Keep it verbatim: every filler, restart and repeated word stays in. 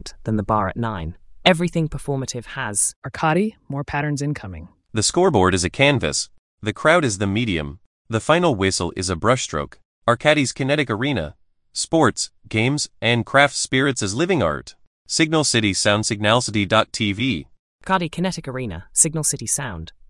different than the bar at nine. Everything performative has Arcadi, more patterns incoming. The scoreboard is a canvas. The crowd is the medium. The final whistle is a brushstroke. Arcadi's kinetic arena. Sports, games, and craft spirits as living art. Signal City Sound Signalcity dot T V. Arcadi Kinetic Arena, Signal City Sound.